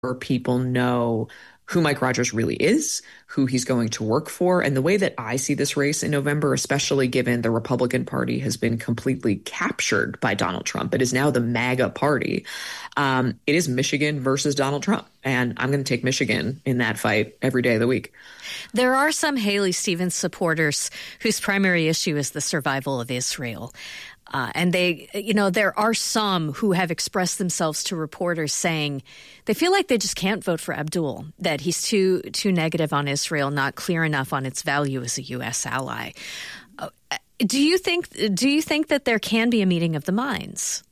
people know who Mike Rogers really is, who he's going to work for. And the way that I see this race in November, especially given the Republican Party has been completely captured by Donald Trump, it is now the MAGA party. It is Michigan versus Donald Trump. And I'm going to take Michigan in that fight every day of the week. There are some Haley Stevens supporters whose primary issue is the survival of Israel. And there are some who have expressed themselves to reporters saying they feel like they just can't vote for Abdul, that he's too negative on Israel, not clear enough on its value as a U.S. ally. Do you think that there can be a meeting of the minds?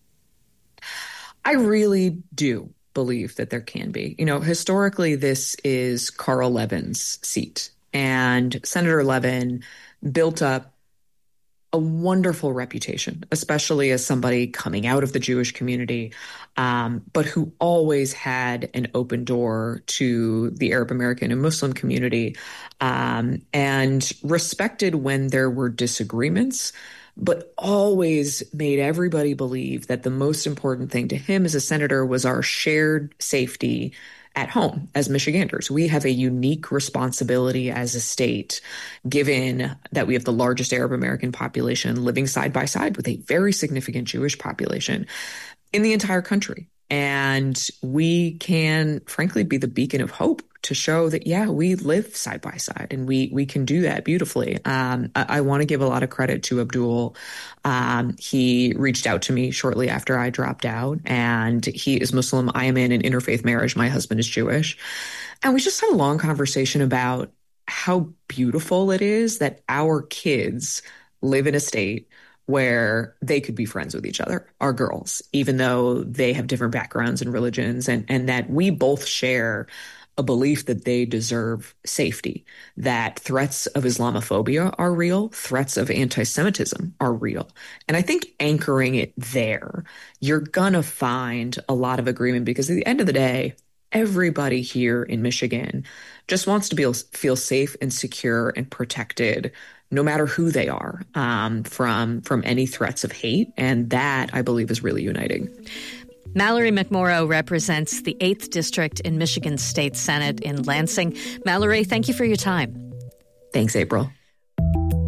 I really do believe that there can be. Historically, this is Carl Levin's seat, and Senator Levin built up a wonderful reputation, especially as somebody coming out of the Jewish community, but who always had an open door to the Arab American and Muslim community, and respected when there were disagreements, but always made everybody believe that the most important thing to him as a senator was our shared safety at home as Michiganders. We have a unique responsibility as a state, given that we have the largest Arab American population living side by side with a very significant Jewish population in the entire country. And we can, frankly, be the beacon of hope to show that, we live side by side and we can do that beautifully. I want to give a lot of credit to Abdul. He reached out to me shortly after I dropped out, and he is Muslim. I am in an interfaith marriage. My husband is Jewish. And we just had a long conversation about how beautiful it is that our kids live in a state where they could be friends with each other, our girls, even though they have different backgrounds and religions, and that we both share a belief that they deserve safety, that threats of Islamophobia are real, threats of anti-Semitism are real. And I think anchoring it there, you're going to find a lot of agreement, because at the end of the day, everybody here in Michigan just wants to feel safe and secure and protected, no matter who they are, from any threats of hate. And that, I believe, is really uniting. Mallory McMorrow represents the 8th District in Michigan State Senate in Lansing. Mallory, thank you for your time. Thanks, April.